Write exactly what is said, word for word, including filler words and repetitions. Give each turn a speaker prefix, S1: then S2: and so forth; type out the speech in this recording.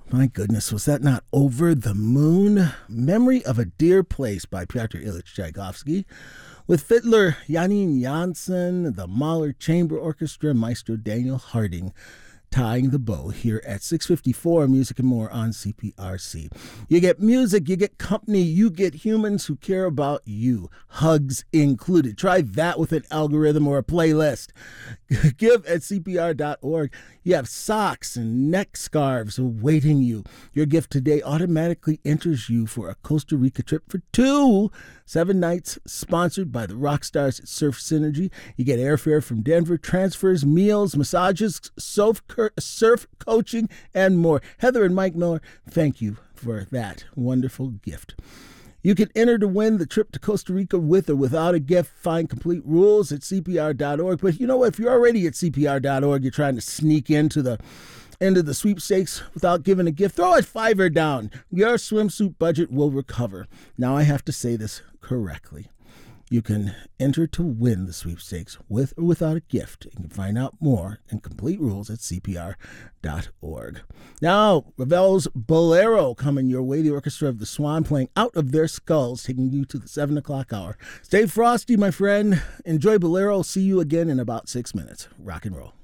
S1: My goodness, was that not Over the Moon? Memory of a Dear Place by Pyotr Ilyich Tchaikovsky, with fiddler Janine Janssen, the Mahler Chamber Orchestra, Maestro Daniel Harding, tying the bow here at six fifty-four Music and More on C P R C. You get music, you get company, you get humans who care about you. Hugs included. Try that with an algorithm or a playlist. Give at C P R dot org. You have socks and neck scarves awaiting you. Your gift today automatically enters you for a Costa Rica trip for two. Seven nights, sponsored by the Rockstars at Surf Synergy. You get airfare from Denver, transfers, meals, massages, surf, surf coaching, and more. Heather and Mike Miller, thank you for that wonderful gift. You can enter to win the trip to Costa Rica with or without a gift. Find complete rules at C P R dot org. But you know what? If you're already at C P R dot org, you're trying to sneak into the into the sweepstakes without giving a gift, throw a fiver down. Your swimsuit budget will recover. Now I have to say this correctly. You can enter to win the sweepstakes with or without a gift. You can find out more and complete rules at C P R dot org. Now, Ravel's Bolero coming your way. The Orchestra of the Swan playing Out of Their Skulls, taking you to the seven o'clock hour. Stay frosty, my friend. Enjoy Bolero. See you again in about six minutes. Rock and roll.